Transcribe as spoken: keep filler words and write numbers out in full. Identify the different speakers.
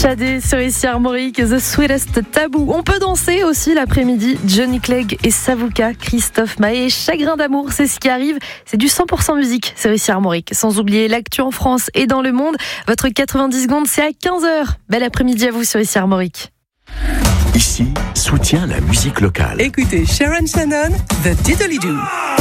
Speaker 1: Shadé sur ici Armorique, The Sweetest Taboo. On peut danser aussi l'après-midi. Johnny Clegg et Savuka, Christophe Maé, Chagrin d'amour, c'est ce qui arrive. C'est du cent pour cent musique sur ici Armorique. Sans oublier l'actu en France et dans le monde. Votre quatre-vingt-dix secondes, c'est à quinze heures. Bel après-midi à vous sur ici Armorique.
Speaker 2: Ici, soutient la musique locale.
Speaker 3: Écoutez Sharon Shannon, The Diddly-Doo.